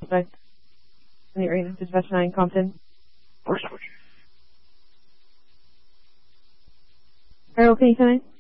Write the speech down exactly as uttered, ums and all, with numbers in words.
suspect in the arena, dispatch nine, Compton. First switch. Harold, can you come in?